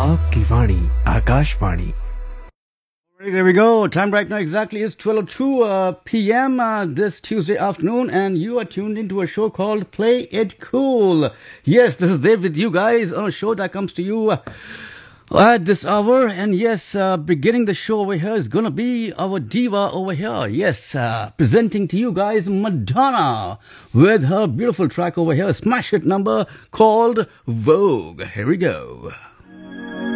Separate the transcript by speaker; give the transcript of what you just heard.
Speaker 1: आपकी वाणी Akashvani.
Speaker 2: There we go. Time right now exactly is 12:02 p.m. This Tuesday afternoon, and you are tuned into a show called Play It Cool. Yes, this is Dave with you guys on a show that comes to you at this hour. And yes, beginning the show over here is gonna be our diva over here. Yes, presenting to you guys Madonna with her beautiful track over here, smash hit number called Vogue. Here we go.